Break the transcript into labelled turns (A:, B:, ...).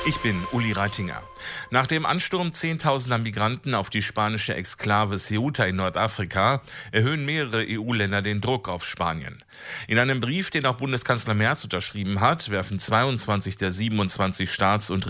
A: Ich bin Uli Reitinger. Nach dem Ansturm zehntausender Migranten auf die spanische Exklave Ceuta in Nordafrika erhöhen mehrere EU-Länder den Druck auf Spanien. In einem Brief, den auch Bundeskanzler Merz unterschrieben hat, werfen 22 der 27 Staats- und